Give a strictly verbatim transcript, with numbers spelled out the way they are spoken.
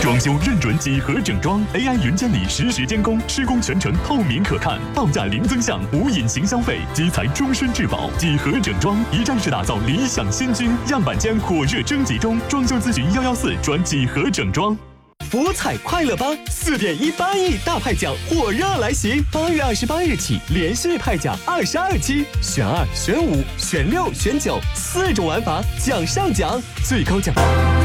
装修认准几何整装 ，A I 云监理实时监工，施工全程透明可看，报价零增项，无隐形消费，基材终身质保。几何整装一站式打造理想新居，样板间火热征集中，装修咨询幺幺四转几何整装。 福彩快乐吧，四点一八亿大派奖火热来袭！八月二十八日起，连续派奖二十二期，选二、选五、选六、选九，四种玩法，奖上奖，最高奖。